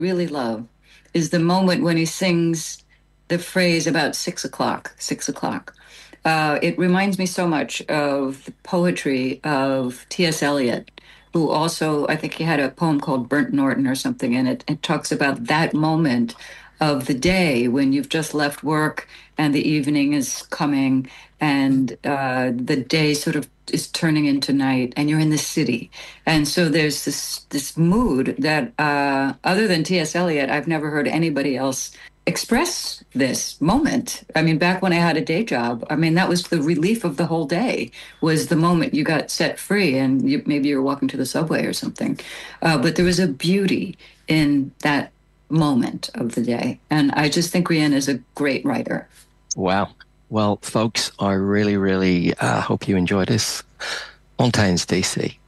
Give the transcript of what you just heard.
really love is the moment when he sings the phrase about 6 o'clock, 6 o'clock. It reminds me so much of the poetry of T.S. Eliot, who also, I think he had a poem called Burnt Norton or something, and it talks about that moment of the day when you've just left work and the evening is coming and the day sort of is turning into night and you're in the city. And so there's this mood that other than T.S. Eliot, I've never heard anybody else express this moment. I mean, back when I had a day job, I mean, that was the relief of the whole day was the moment you got set free and maybe you were walking to the subway or something. But there was a beauty in that moment of the day. And I just think Rihanna is a great writer. Wow. Well, folks, I really, really hope you enjoy this on Towns DC.